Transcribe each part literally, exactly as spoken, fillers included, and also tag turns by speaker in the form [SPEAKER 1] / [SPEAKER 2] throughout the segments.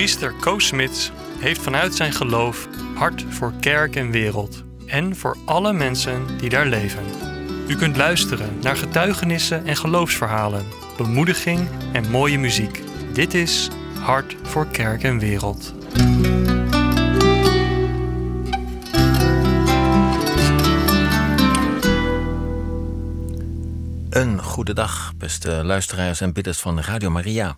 [SPEAKER 1] Priester Koos Smits heeft vanuit zijn geloof hart voor kerk en wereld en voor alle mensen die daar leven. U kunt luisteren naar getuigenissen en geloofsverhalen, bemoediging en mooie muziek. Dit is Hart voor kerk en wereld.
[SPEAKER 2] Een goede dag, beste luisteraars en bidders van Radio Maria.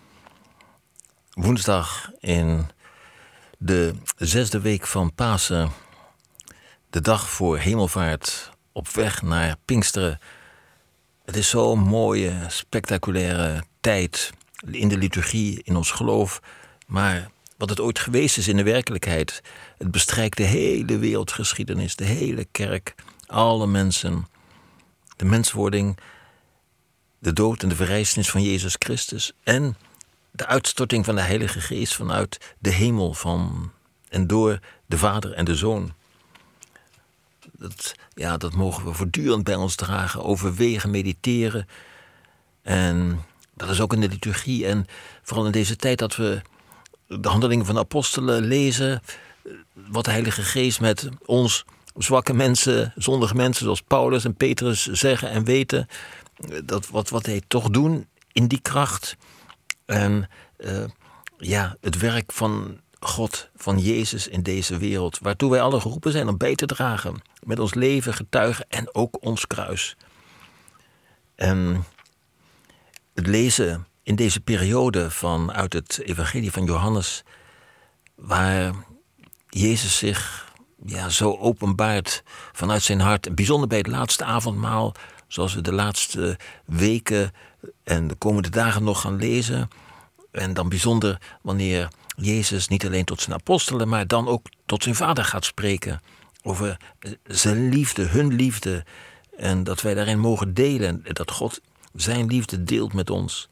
[SPEAKER 2] Woensdag in de zesde week van Pasen, de dag voor hemelvaart, op weg naar Pinksteren. Het is zo'n mooie, spectaculaire tijd in de liturgie, in ons geloof. Maar wat het ooit geweest is in de werkelijkheid, het bestrijkt de hele wereldgeschiedenis, de hele kerk, alle mensen. De menswording, de dood en de verrijzenis van Jezus Christus en de uitstorting van de Heilige Geest vanuit de hemel van en door de Vader en de Zoon. Dat, ja, dat mogen we voortdurend bij ons dragen, overwegen, mediteren. En dat is ook in de liturgie en vooral in deze tijd dat we de handelingen van de apostelen lezen, wat de Heilige Geest met ons zwakke mensen, zondige mensen zoals Paulus en Petrus zeggen en weten, dat wat, wat hij toch doen in die kracht. En uh, ja, het werk van God, van Jezus in deze wereld, waartoe wij alle geroepen zijn om bij te dragen. Met ons leven, getuigen en ook ons kruis. En het lezen in deze periode vanuit het evangelie van Johannes, waar Jezus zich ja, zo openbaart vanuit zijn hart. Bijzonder bij het laatste avondmaal, zoals we de laatste weken en de komende dagen nog gaan lezen. En dan bijzonder wanneer Jezus niet alleen tot zijn apostelen, maar dan ook tot zijn Vader gaat spreken. Over zijn liefde, hun liefde. En dat wij daarin mogen delen. Dat God zijn liefde deelt met ons.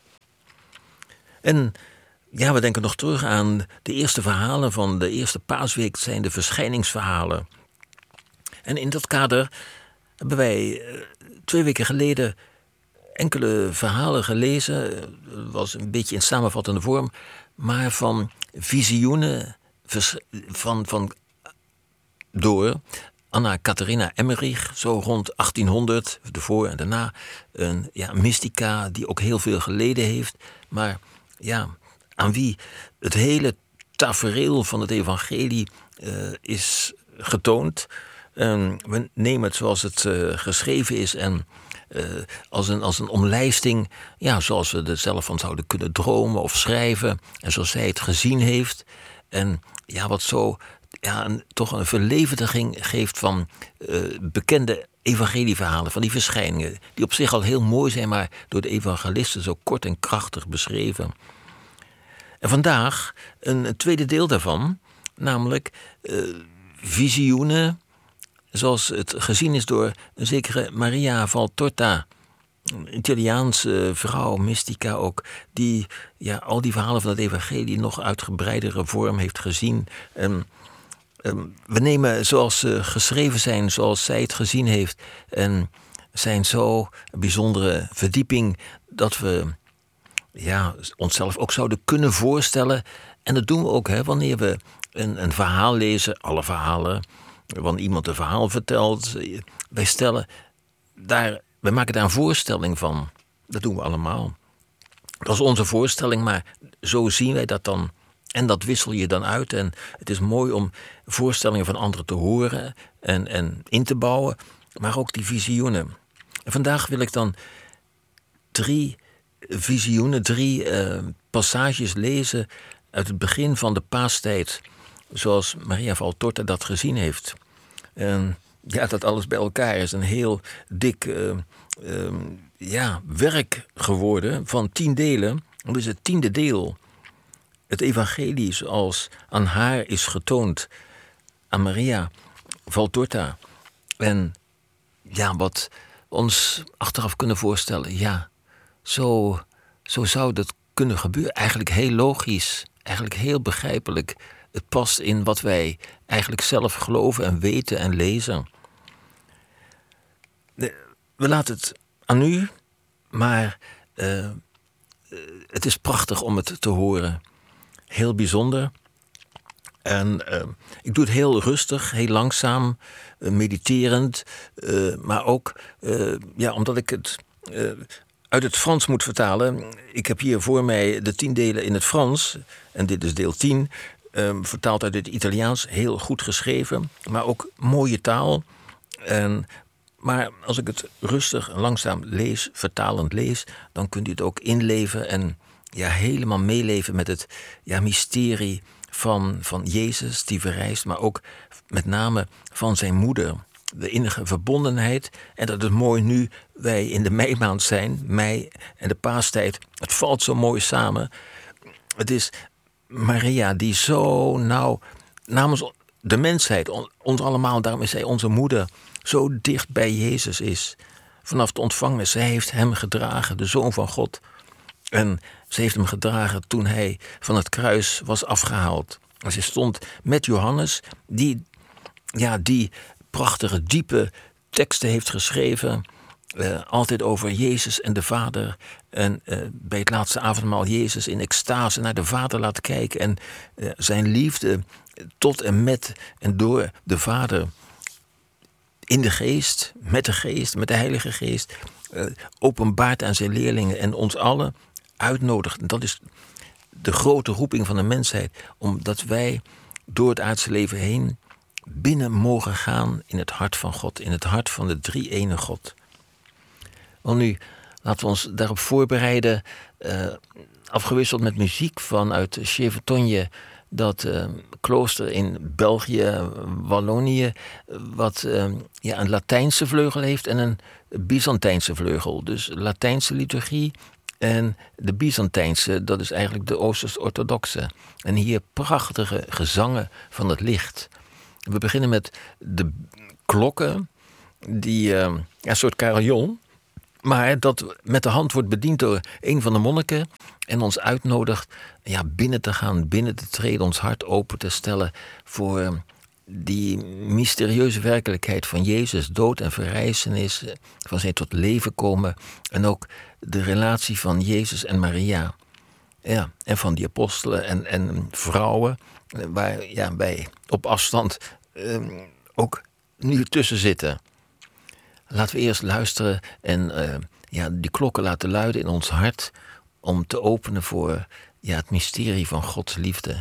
[SPEAKER 2] En ja, we denken nog terug aan de eerste verhalen van de eerste paasweek, zijn de verschijningsverhalen. En in dat kader hebben wij twee weken geleden enkele verhalen gelezen. Het was een beetje in samenvattende vorm, maar van visioenen van, van door Anna Catharina Emmerich, zo rond achttienhonderd, de voor en daarna. Een ja, mystica die ook heel veel geleden heeft, maar ja, aan wie het hele tafereel van het evangelie uh, is getoond. Um, we nemen het zoals het uh, geschreven is en uh, als, een, als een omlijsting, ja, zoals we er zelf van zouden kunnen dromen of schrijven. En zoals zij het gezien heeft. En ja, wat zo ja, een, toch een verlevendiging geeft van uh, bekende evangelieverhalen, van die verschijningen. Die op zich al heel mooi zijn, maar door de evangelisten zo kort en krachtig beschreven. En vandaag een, een tweede deel daarvan, namelijk uh, visioenen, zoals het gezien is door een zekere Maria Valtorta, een Italiaanse vrouw, mystica ook, die ja, al die verhalen van het evangelie nog uitgebreidere vorm heeft gezien. En, um, we nemen zoals ze geschreven zijn, zoals zij het gezien heeft, en zijn zo een bijzondere verdieping dat we ja, onszelf ook zouden kunnen voorstellen. En dat doen we ook, hè, wanneer we een, een verhaal lezen, alle verhalen, wanneer iemand een verhaal vertelt, wij stellen daar, wij maken daar een voorstelling van. Dat doen we allemaal. Dat is onze voorstelling, maar zo zien wij dat dan. En dat wissel je dan uit. En het is mooi om voorstellingen van anderen te horen en, en in te bouwen, maar ook die visioenen. En vandaag wil ik dan drie visioenen, drie uh, passages lezen uit het begin van de paastijd, zoals Maria Valtorta dat gezien heeft. En ja, dat alles bij elkaar is een heel dik uh, uh, ja, werk geworden van tien delen. Dat is het tiende deel. Het evangelie zoals aan haar is getoond, aan Maria Valtorta. En ja, wat we ons achteraf kunnen voorstellen, ja, zo, zo zou dat kunnen gebeuren. Eigenlijk heel logisch, eigenlijk heel begrijpelijk. Het past in wat wij eigenlijk zelf geloven en weten en lezen. We laten het aan u, maar uh, het is prachtig om het te horen. heel bijzonder. En uh, ik doe het heel rustig, heel langzaam, uh, mediterend. Uh, maar ook uh, ja, omdat ik het uh, uit het Frans moet vertalen. Ik heb hier voor mij de tien delen in het Frans. En dit is deel tien. Uh, vertaald uit het Italiaans. Heel goed geschreven. Maar ook mooie taal. En, maar als ik het rustig en langzaam lees, vertalend lees, dan kunt u het ook inleven en ja, helemaal meeleven met het ja, mysterie van, van Jezus die verrijst, maar ook met name van zijn moeder. De innige verbondenheid. En dat is mooi nu wij in de meimaand zijn, mei en de paastijd. Het valt zo mooi samen. Het is Maria die zo nauw namens de mensheid, ons allemaal, daarom is zij onze moeder, zo dicht bij Jezus is. Vanaf de ontvangenis, zij heeft hem gedragen, de Zoon van God. En ze heeft hem gedragen toen hij van het kruis was afgehaald. En ze stond met Johannes, die, ja, die prachtige, diepe teksten heeft geschreven. Uh, altijd over Jezus en de Vader. En uh, bij het laatste avondmaal Jezus in extase naar de Vader laat kijken. En uh, zijn liefde tot en met en door de Vader in de geest, met de geest, met de Heilige Geest, uh, openbaart aan zijn leerlingen en ons allen uitnodigt. Dat is de grote roeping van de mensheid, omdat wij door het aardse leven heen binnen mogen gaan in het hart van God, in het hart van de drie-ene God. Want nu, laten we ons daarop voorbereiden, uh, afgewisseld met muziek vanuit Chevetonje, dat uh, klooster in België, Wallonië, wat uh, ja, een Latijnse vleugel heeft en een Byzantijnse vleugel. Dus Latijnse liturgie en de Byzantijnse, dat is eigenlijk de Oosters-orthodoxe. En hier prachtige gezangen van het licht. We beginnen met de klokken, die uh, ja, een soort carillon, maar dat met de hand wordt bediend door een van de monniken en ons uitnodigt ja, binnen te gaan, binnen te treden, ons hart open te stellen voor die mysterieuze werkelijkheid van Jezus, dood en verrijzenis, van zijn tot leven komen en ook de relatie van Jezus en Maria. Ja, en van die apostelen en, en vrouwen, waar ja, wij op afstand eh, ook nu tussen zitten. Laten we eerst luisteren en uh, ja, die klokken laten luiden in ons hart om te openen voor ja, het mysterie van Gods liefde.